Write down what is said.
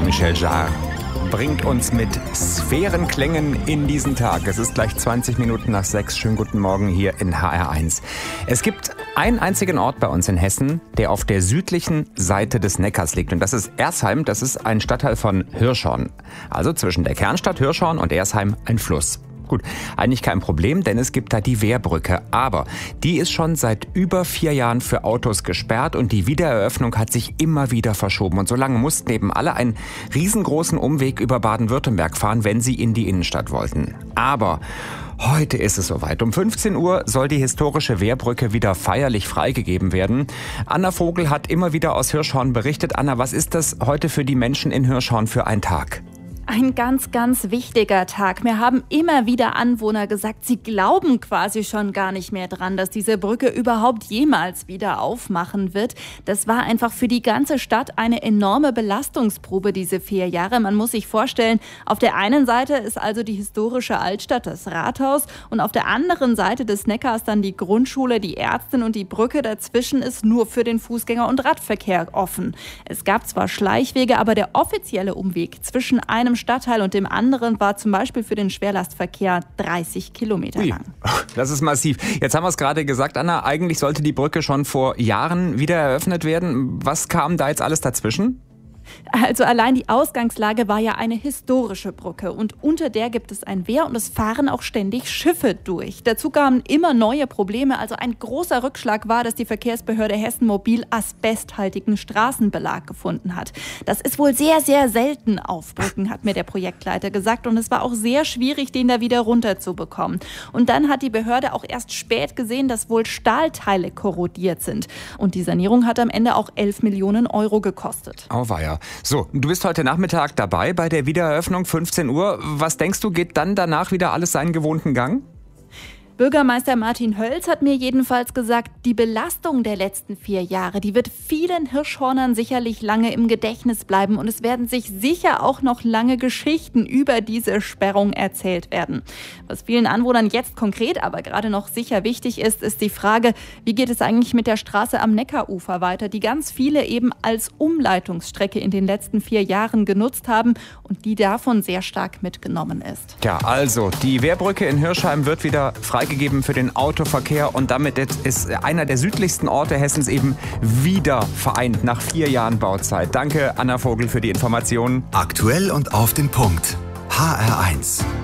Jean-Michel Jarre bringt uns mit Sphärenklängen in diesen Tag. Es ist gleich 20 Minuten nach 6. Schönen guten Morgen hier in HR1. Es gibt einen einzigen Ort bei uns in Hessen, der auf der südlichen Seite des Neckars liegt. Und das ist Ersheim. Das ist ein Stadtteil von Hirschhorn. Also zwischen der Kernstadt Hirschhorn und Ersheim ein Fluss. Gut, eigentlich kein Problem, denn es gibt da die Wehrbrücke. Aber die ist schon seit über 4 Jahren für Autos gesperrt und die Wiedereröffnung hat sich immer wieder verschoben. Und so lange mussten eben alle einen riesengroßen Umweg über Baden-Württemberg fahren, wenn sie in die Innenstadt wollten. Aber heute ist es soweit. Um 15 Uhr soll die historische Wehrbrücke wieder feierlich freigegeben werden. Anna Vogel hat immer wieder aus Hirschhorn berichtet. Anna, was ist das heute für die Menschen in Hirschhorn für ein Tag? Ein ganz, ganz wichtiger Tag. Mir haben immer wieder Anwohner gesagt, sie glauben quasi schon gar nicht mehr dran, dass diese Brücke überhaupt jemals wieder aufmachen wird. Das war einfach für die ganze Stadt eine enorme Belastungsprobe, diese 4 Jahre. Man muss sich vorstellen, auf der einen Seite ist also die historische Altstadt, das Rathaus, und auf der anderen Seite des Neckars dann die Grundschule, die Ärztin, und die Brücke dazwischen ist nur für den Fußgänger- und Radverkehr offen. Es gab zwar Schleichwege, aber der offizielle Umweg zwischen einem Stadtteil und dem anderen war zum Beispiel für den Schwerlastverkehr 30 Kilometer lang. Das ist massiv. Jetzt haben wir es gerade gesagt, Anna, eigentlich sollte die Brücke schon vor Jahren wieder eröffnet werden. Was kam da jetzt alles dazwischen? Also allein die Ausgangslage war ja eine historische Brücke und unter der gibt es ein Wehr und es fahren auch ständig Schiffe durch. Dazu kamen immer neue Probleme. Also ein großer Rückschlag war, dass die Verkehrsbehörde Hessen Mobil asbesthaltigen Straßenbelag gefunden hat. Das ist wohl sehr, sehr selten auf Brücken, hat mir der Projektleiter gesagt, und es war auch sehr schwierig, den da wieder runterzubekommen. Und dann hat die Behörde auch erst spät gesehen, dass wohl Stahlteile korrodiert sind. Und die Sanierung hat am Ende auch 11 Millionen Euro gekostet. Auweia. So, du bist heute Nachmittag dabei bei der Wiedereröffnung, 15 Uhr. Was denkst du, geht dann danach wieder alles seinen gewohnten Gang? Bürgermeister Martin Hölz hat mir jedenfalls gesagt, die Belastung der letzten 4 Jahre, die wird vielen Hirschhornern sicherlich lange im Gedächtnis bleiben und es werden sich sicher auch noch lange Geschichten über diese Sperrung erzählt werden. Was vielen Anwohnern jetzt konkret aber gerade noch sicher wichtig ist, ist die Frage, wie geht es eigentlich mit der Straße am Neckarufer weiter, die ganz viele eben als Umleitungsstrecke in den letzten 4 Jahren genutzt haben und die davon sehr stark mitgenommen ist. Ja, also die Wehrbrücke in Hirschheim wird wieder freigegeben für den Autoverkehr und damit ist einer der südlichsten Orte Hessens eben wieder vereint nach 4 Jahren Bauzeit. Danke, Anna Vogel, für die Informationen. Aktuell und auf den Punkt. HR1.